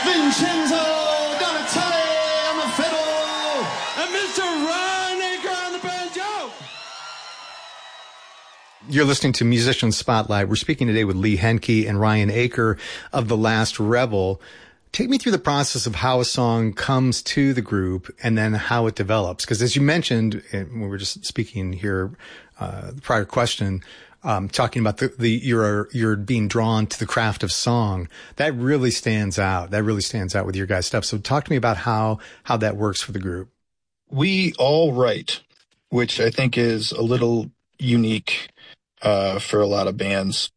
Vincenzo Donatelli on the fiddle, and Mr. Ryan Aker on the banjo. You're listening to Musician Spotlight. We're speaking today with Lee Henke and Ryan Aker of The Last Rebel. Take me through the process of how a song comes to the group and then how it develops. Because as you mentioned, when we were just speaking here, the prior question, talking about you're being drawn to the craft of song. That really stands out. That really stands out with your guys' stuff. So talk to me about how that works for the group. We all write, which I think is a little unique for a lot of bands.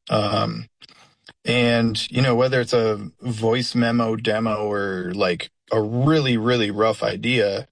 And, whether it's a voice memo demo or like a really, really rough idea,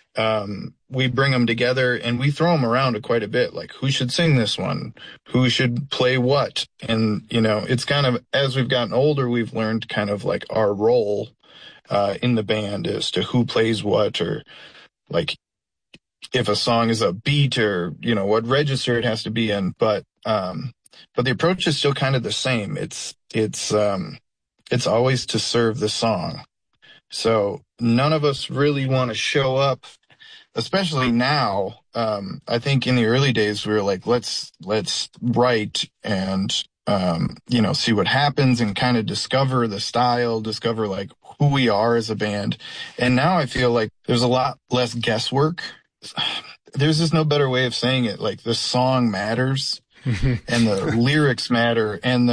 we bring them together and we throw them around quite a bit. Like, who should sing this one? Who should play what? And, it's kind of, as we've gotten older, we've learned kind of like our role in the band as to who plays what, or like if a song is a beat or, what register it has to be in. But the approach is still kind of the same. It's always to serve the song. So none of us really want to show up, especially now. I think in the early days we were like, let's write and, see what happens and kind of discover the style, discover like who we are as a band. And now I feel like there's a lot less guesswork. There's just no better way of saying it. Like, the song matters. And the lyrics matter, and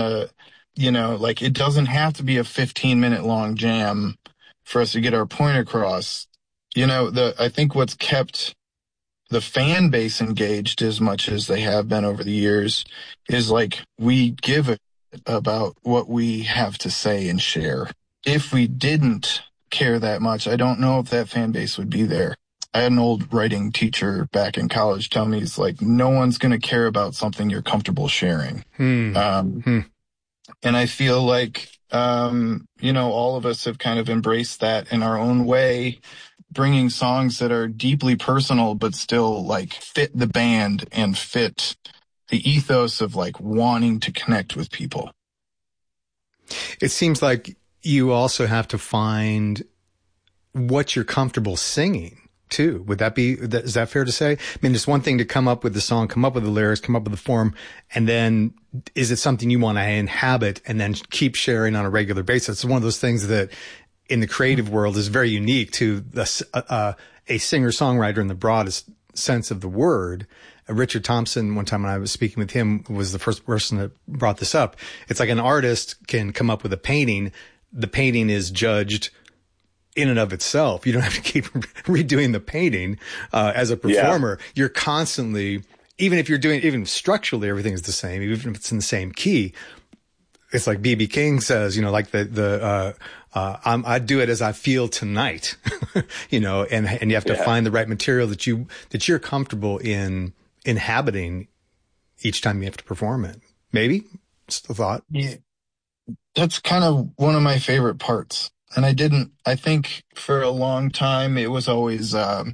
it doesn't have to be a 15-minute long jam for us to get our point across. I think what's kept the fan base engaged as much as they have been over the years is like, we give a about what we have to say and share. If we didn't care that much, I don't know if that fan base would be there. I had an old writing teacher back in college tell me, he's like, no one's going to care about something you're comfortable sharing. And I feel like, all of us have kind of embraced that in our own way, bringing songs that are deeply personal, but still like fit the band and fit the ethos of like wanting to connect with people. It seems like you also have to find what you're comfortable singing too. Is that fair to say? I mean, it's one thing to come up with the song, come up with the lyrics, come up with the form, and then is it something you want to inhabit and then keep sharing on a regular basis? It's one of those things that in the creative world is very unique to a singer-songwriter in the broadest sense of the word. Richard Thompson, one time when I was speaking with him, was the first person that brought this up. It's like an artist can come up with a painting. The painting is judged in and of itself. You don't have to keep redoing the painting. As a performer, You're constantly, even if you're doing, even structurally, everything is the same, even if it's in the same key. It's like B.B. King says, like I do it as I feel tonight, and you have to find the right material that you're comfortable in inhabiting each time you have to perform it. Maybe? Just a thought. Yeah. That's kind of one of my favorite parts. And I think for a long time, it was always,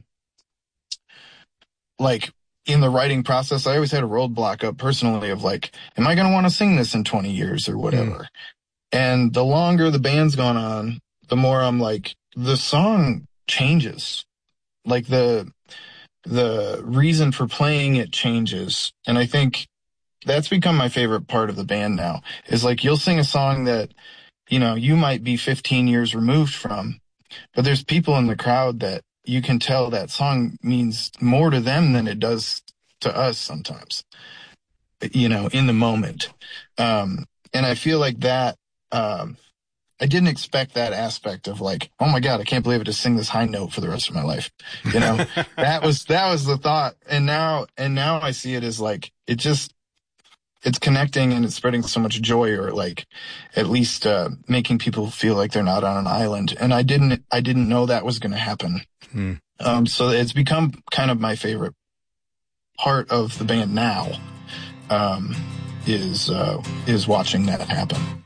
like in the writing process, I always had a roadblock up personally of like, am I going to want to sing this in 20 years or whatever? And the longer the band's gone on, the more I'm like, the song changes. Like the reason for playing it changes. And I think that's become my favorite part of the band now, is like, you'll sing a song that, you might be 15 years removed from, but there's people in the crowd that you can tell that song means more to them than it does to us sometimes, in the moment. And I feel like that, I didn't expect that aspect of like, oh my God, I can't believe I just sing this high note for the rest of my life. That was the thought. And now I see it as like, it's connecting and it's spreading so much joy, or like at least making people feel like they're not on an island. And I didn't know that was going to happen. So it's become kind of my favorite part of the band now, is watching that happen.